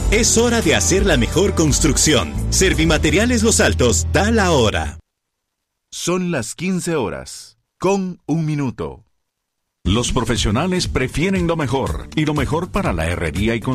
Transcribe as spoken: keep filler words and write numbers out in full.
Es hora de hacer la mejor construcción. Servimateriales Los Altos da la hora. Son las quince horas, con un minuto. Los profesionales prefieren lo mejor, y lo mejor para la herrería y construcción